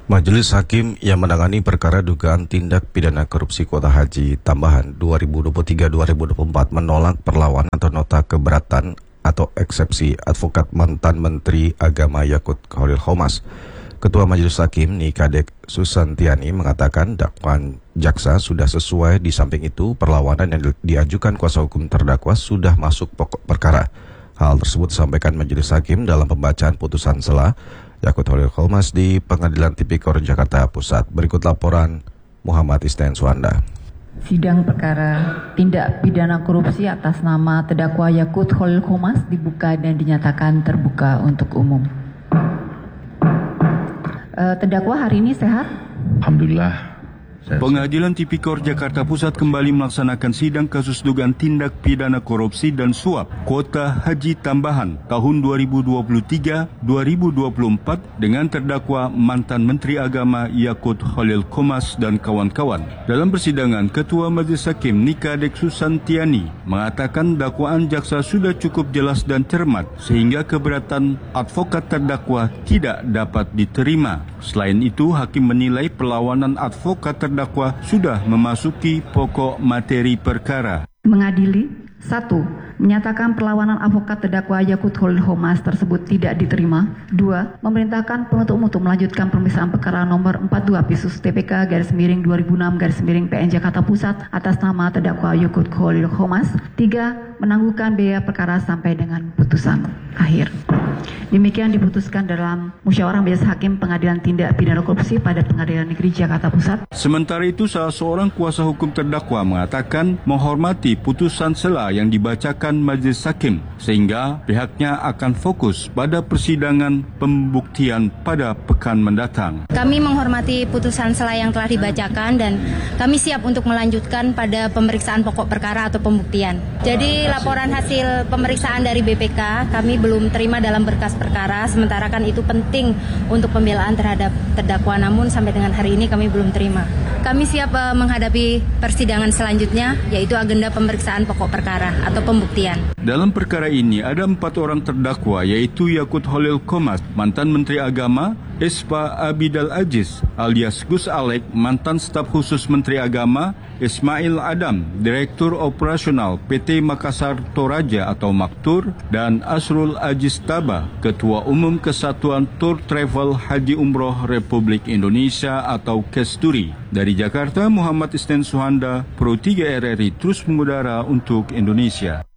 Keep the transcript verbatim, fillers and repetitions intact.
Majelis Hakim yang menangani perkara dugaan tindak pidana korupsi kuota haji tambahan dua ribu dua puluh tiga dua ribu dua puluh empat menolak perlawanan atau nota keberatan atau eksepsi advokat mantan Menteri Agama Yakut Khalil Qomas. Ketua Majelis Hakim Nikadek Susantiani mengatakan dakwaan jaksa sudah sesuai. Di samping itu, perlawanan yang diajukan kuasa hukum terdakwa sudah masuk pokok perkara. Hal tersebut disampaikan Majelis Hakim dalam pembacaan putusan sela Yakut Khalil Qomas di Pengadilan Tipikor Jakarta Pusat. Berikut laporan Muhammad Isnen Suanda. Sidang perkara tindak pidana korupsi atas nama terdakwa Yakut Khalil Qomas dibuka dan dinyatakan terbuka untuk umum. Uh, terdakwa hari ini sehat? Alhamdulillah. Pengadilan Tipikor Jakarta Pusat kembali melaksanakan sidang kasus dugaan tindak pidana korupsi dan suap kuota haji tambahan tahun dua ribu dua puluh tiga dua ribu dua puluh empat dengan terdakwa mantan Menteri Agama Yakut Khalil Qomas dan kawan-kawan. Dalam persidangan, Ketua Majelis Hakim Nikadek Susantiani mengatakan dakwaan jaksa sudah cukup jelas dan cermat sehingga keberatan advokat terdakwa tidak dapat diterima. Selain itu, Hakim menilai perlawanan advokat terdakwa terdakwa sudah memasuki pokok materi perkara. Mengadili, satu, menyatakan perlawanan advokat terdakwa Yakut Khalil Qomas tersebut tidak diterima. Dua, memerintahkan penuntut umum untuk melanjutkan pemeriksaan perkara nomor empat puluh dua Pisus T P K garis miring dua ribu enam garis miring P N Jakarta Pusat atas nama terdakwa Yakut Khalil Qomas. Tiga, menangguhkan biaya perkara sampai dengan putusan akhir. Demikian diputuskan dalam musyawarah Majelis Hakim Pengadilan Tindak Pidana Korupsi pada Pengadilan Negeri Jakarta Pusat. Sementara itu, salah seorang kuasa hukum terdakwa mengatakan menghormati putusan sela yang dibacakan Majelis Hakim sehingga pihaknya akan fokus pada persidangan pembuktian pada pekan mendatang. Kami menghormati putusan sela yang telah dibacakan dan kami siap untuk melanjutkan pada pemeriksaan pokok perkara atau pembuktian. Jadi laporan hasil pemeriksaan dari B P K kami belum terima dalam berkas perkara, sementara kan itu penting untuk pembelaan terhadap terdakwa, namun sampai dengan hari ini kami belum terima. Kami siap uh, menghadapi persidangan selanjutnya, yaitu agenda pemeriksaan pokok perkara atau pembuktian. Dalam perkara ini ada empat orang terdakwa, yaitu Yakut Khalil Qomas, mantan Menteri Agama, Espa Abidal Aziz alias Gus Alek, mantan staf khusus Menteri Agama, Ismail Adam, Direktur Operasional P T Makassar Toraja atau Maktur, dan Asrul Aziz Taba, Ketua Umum Kesatuan Tour Travel Haji Umroh Republik Indonesia atau Kesturi. Dari Jakarta, Muhammad Isnen Suhanda, Pro tiga R R I terus mengudara untuk Indonesia.